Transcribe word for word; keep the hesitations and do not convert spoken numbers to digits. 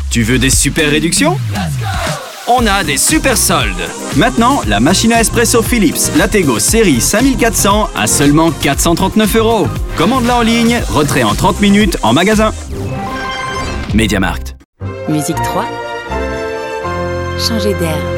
Tu veux des super réductions? On a des super soldes. Maintenant, la machine à espresso Philips Lattego série cinq mille quatre cents à seulement quatre cent trente-neuf euros. Commande-la en ligne, retrait en trente minutes en magasin. MediaMarkt. Musique trois. Changer d'air.